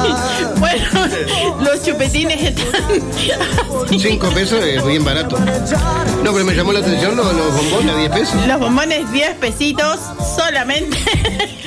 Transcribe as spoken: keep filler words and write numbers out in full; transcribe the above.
Bueno, los chupetines están... Cinco pesos es bien barato. No, pero me llamó la atención los, los bombones a diez pesos. Los bombones diez pesitos solamente.